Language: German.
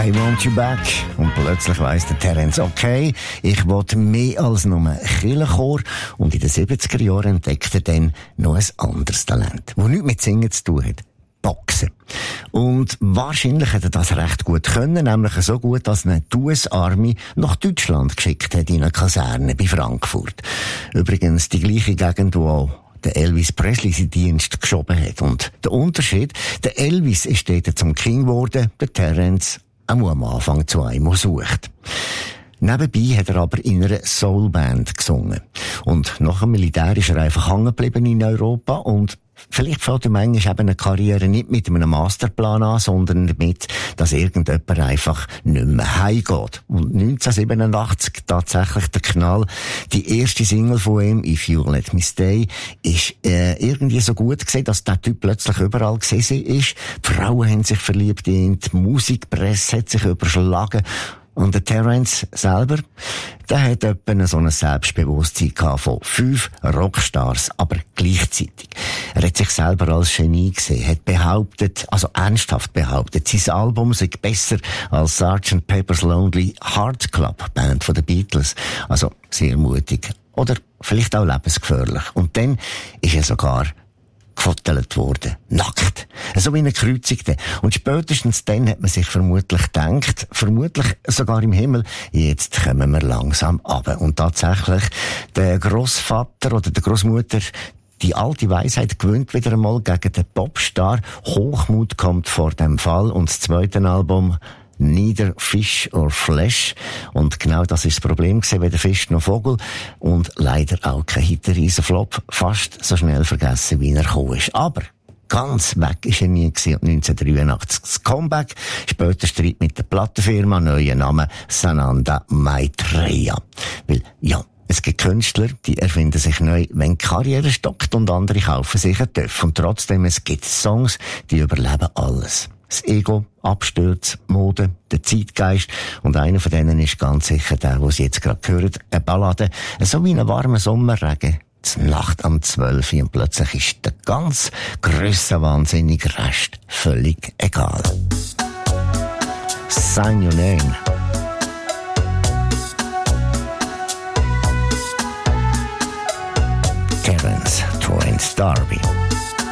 I want you back. Und plötzlich weiss der Terence, okay, ich will mehr als nur Kirchenchor. Und in den 70er Jahren entdeckte er dann noch ein anderes Talent, das nichts mit Singen zu tun hat. Boxen. Und wahrscheinlich hat er das recht gut können, nämlich so gut, dass eine die US-Army nach Deutschland geschickt hat in eine Kaserne bei Frankfurt. Übrigens die gleiche Gegend, wo auch der Elvis Presley seinen Dienst geschoben hat. Und der Unterschied, der Elvis ist dort zum King geworden, der Terence auch am Anfang zu einem sucht. Nebenbei hat er aber in einer Soulband gesungen. Und nach dem Militär ist er einfach hängen geblieben in Europa und vielleicht fängt ihm manchmal eben eine Karriere nicht mit einem Masterplan an, sondern damit, dass irgendjemand einfach nicht mehr heimgeht. Und 1987 tatsächlich der Knall. Die erste Single von ihm, If You Let Me Stay, ist irgendwie so gut gewesen, dass der Typ plötzlich überall gesehen ist. Die Frauen haben sich verliebt in ihn, die Musikpresse hat sich überschlagen. Und der Terence selber, der hat etwa so ein Selbstbewusstsein gehabt von 5 Rockstars, aber gleichzeitig. Er hat sich selber als Genie gesehen, hat behauptet, also ernsthaft behauptet, sein Album sei besser als Sgt. Pepper's Lonely Hearts Club Band von den Beatles. Also sehr mutig. Oder vielleicht auch lebensgefährlich. Und dann ist er sogar gefottelt worden. Nackt. So wie ein Gekreuzigter. Und spätestens dann hat man sich vermutlich gedacht, vermutlich sogar im Himmel, jetzt kommen wir langsam runter. Und tatsächlich, der Grossvater oder der Grossmutter, die alte Weisheit gewinnt wieder einmal gegen den Popstar. Hochmut kommt vor dem Fall. Und das zweite Album, Neither Fish or Flesh. Und genau das ist das Problem gewesen, weder Fisch noch Vogel. Und leider auch kein Riesenflop. Fast so schnell vergessen, wie er gekommen ist. Aber ganz weg ist er nie gewesen. Und 1983 das Comeback. Später Streit mit der Plattenfirma. Neuer Name Sananda Maitreya. Weil, ja, es gibt Künstler, die erfinden sich neu, wenn die Karriere stockt und andere kaufen sich einen Töff. Und trotzdem, es gibt Songs, die überleben alles. Das Ego, Abstürze, Mode, der Zeitgeist. Und einer von denen ist ganz sicher der, den Sie jetzt gerade hören. Eine Ballade, so wie ein warmer Sommerregen. Die Nacht am 12 Uhr und plötzlich ist der ganz grössenwahnsinnige Rest völlig egal. Sign Your Name. Terence D'Arby.